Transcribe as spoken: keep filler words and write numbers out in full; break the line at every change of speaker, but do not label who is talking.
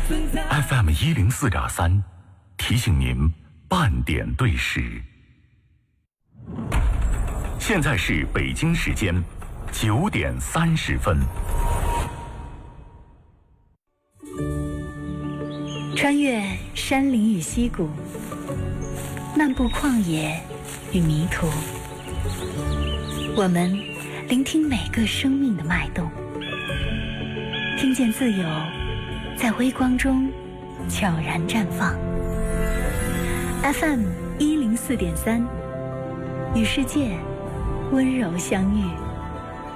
F M 一零四点三，提醒您半点对时。现在是北京时间九点三十分。
穿越山林与溪谷，漫步旷野与迷途，我们聆听每个生命的脉动，听见自由在微光中悄然绽放。F M 一零四点三，与世界温柔相遇。